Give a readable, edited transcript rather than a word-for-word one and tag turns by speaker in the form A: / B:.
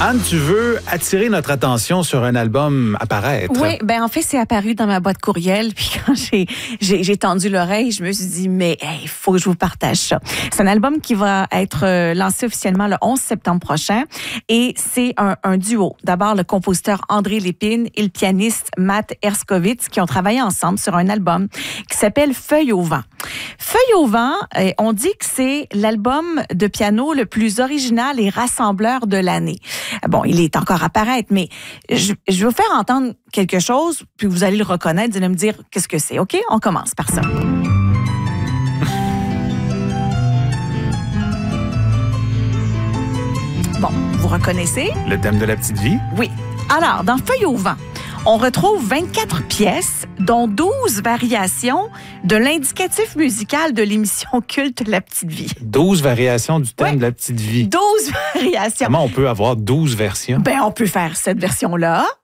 A: Anne, tu veux attirer notre attention sur un album à paraître.
B: Oui, en fait, c'est apparu dans ma boîte courriel. Puis quand j'ai tendu l'oreille, je me suis dit, mais il faut que je vous partage ça. C'est un album qui va être lancé officiellement le 11 septembre prochain. Et c'est un duo. D'abord, le compositeur André Lépine et le pianiste Matt Herskovitz qui ont travaillé ensemble sur un album qui s'appelle Feuille au vent. Feuille au vent, on dit que c'est l'album de piano le plus original et rassembleur de l'année. Bon, il est encore à paraître, mais je vais vous faire entendre quelque chose, puis vous allez le reconnaître, vous allez me dire qu'est-ce que c'est, OK? On commence par ça. Bon, vous reconnaissez?
A: Le thème de la petite vie?
B: Oui. Alors, dans Feuille au vent, on retrouve 24 pièces, dont 12 variations de l'indicatif musical de l'émission culte La Petite Vie.
A: 12 variations du thème de la petite vie.
B: 12 variations.
A: Comment on peut avoir 12 versions?
B: On peut faire cette version-là.